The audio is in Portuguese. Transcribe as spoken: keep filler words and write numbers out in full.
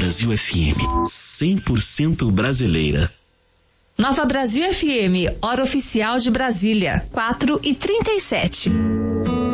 Brasil F M, cem por cento brasileira. Nova Brasil F M, hora oficial de Brasília, quatro e trinta e sete.